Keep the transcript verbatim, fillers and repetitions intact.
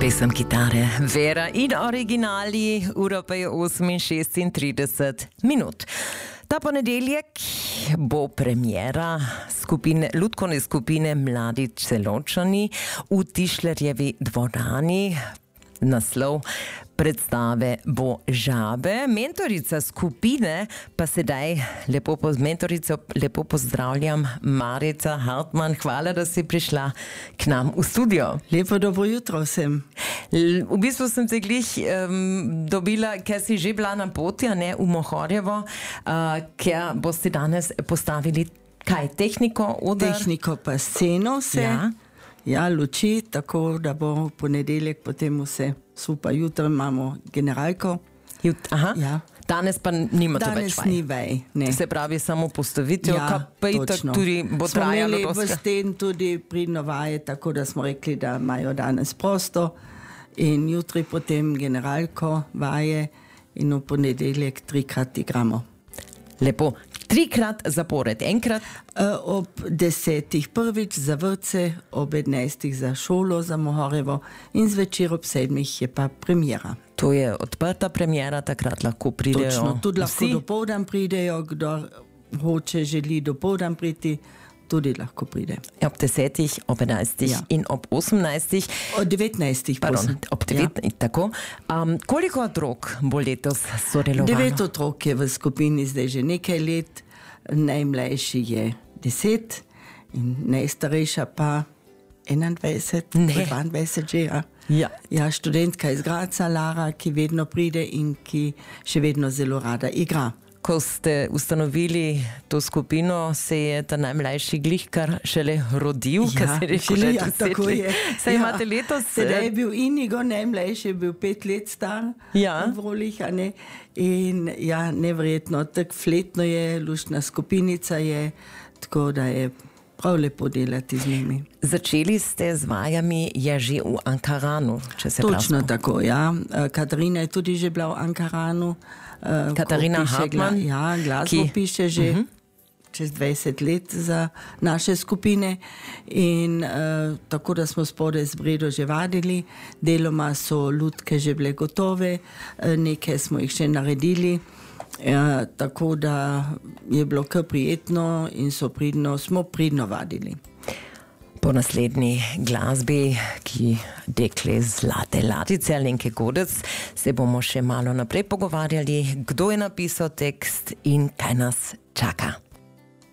Pesem kitare Vera in originali, ura pa je osem in šestintrideset minut. Ta ponedeljek bo premiera skupine, lutkovne skupine Mladi Celovčani v Tišlerjevi dvorani. Naslov predstave bo Žabe. Mentorica skupine pa sedaj lepo, mentorico lepo pozdravljam, Marica Hartmann. Hvala, da si prišla k nam v studio. Lepo dobro jutro vsem. V bistvu sem te glih um, dobila, ker si že bila na poti, a ne, v Mohorjevo, uh, ker boste danes postavili kaj? Tehniko, oder? Tehniko pa sceno vse. Ja. Ja, luči, tako da bo v ponedeljek potem vse super. Jutro imamo generalko. Jut, aha. Ja. Danes pa nimate Danes več vaj. ni vaj, ne. Se pravi samo postavitev, Ja, pa itak točno. tudi bo Smo trajalo imeli v dosti. sten tudi pridno vaje, tako da smo rekli, da imajo danes prosto in jutri potem generalko vaje in v ponedeljek trikrat igramo. Lepo. Trikrat zapored. Enkrat? Uh, ob desetih prvič za vrtce, ob enajstih za šolo, za Mohorjevo in zvečer ob sedmih je pa premiera. To je odprta premiera, takrat lahko pridejo Točno, tudi lahko vsi. dopoldan pridejo, kdo hoče, želi dopoldan priti, tudi lahko pride. Ob desetih, ob enajstih Ja. in ob osemnajstih. Od devetnajstih, Pardon, prosim. ob devetnajstih, ja. Tako. Um, koliko otrok bo letos sodelovalo? Devet otrok je v skupini zdaj že nekaj let, najmlajši je deset in najstarejša pa enaindvajset, Ne. dvaindvajset že. Ja. Ja. Ja, študentka iz Graca, Lara, ki vedno pride in ki še vedno zelo rada igra. Ko ste ustanovili to skupino, se je ta najmlajši glih kar šele rodil, Ja, ker se reče, šele, že ja, deset tako let. je. Saj Ja. imate letos... Sedaj je bil Inigo najmlajši, je bil pet let star. Ja. V Vrolih, a ne. In ja, neverjetno, tako fletno je, luštna skupinica je, tako da je prav lepo delati z njimi. Začeli ste z vajami je že v Ankaranu, če se prav Točno spomnim. tako, ja. Eh, Katarina je tudi že bila v Ankaranu. eh, ko Katarina piše Hartmann, gla- Ja, glasbo ki- piše že uh-huh. čez dvajset let za naše skupine. In uh, tako da smo spodaj z Bredo že vadili, deloma so lutke že bile gotove, uh, nekaj smo jih še naredili. Ja, tako da je bilo kar prijetno in so pridno, smo pridno vadili. Po naslednji glasbi, ki dekle Zlate ladice, Alenke Godec, se bomo še malo naprej pogovarjali, kdo je napisal tekst in kaj nas čaka.